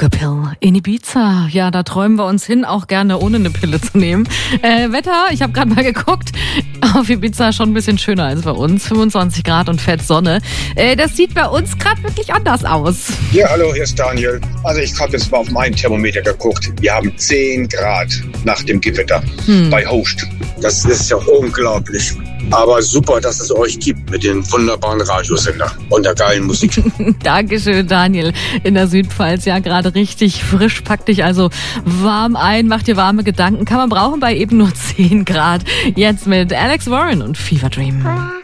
Coca-Pill in Ibiza. Ja, da träumen wir uns hin, auch gerne ohne eine Pille zu nehmen. Wetter, ich habe gerade mal geguckt, auf Ibiza schon ein bisschen schöner als bei uns. 25 Grad und fett Sonne. Das sieht bei uns gerade wirklich anders aus. Ja, hallo, hier ist Daniel. Also ich habe jetzt mal auf meinen Thermometer geguckt. Wir haben 10 Grad nach dem Gewitter bei Host. Das ist ja unglaublich. Aber super, dass es euch gibt mit den wunderbaren Radiosender und der geilen Musik. Dankeschön, Daniel. In der Südpfalz, ja, gerade richtig frisch. Pack dich also warm ein, mach dir warme Gedanken. Kann man brauchen bei eben nur 10 Grad. Jetzt mit Alex Warren und Fever Dream.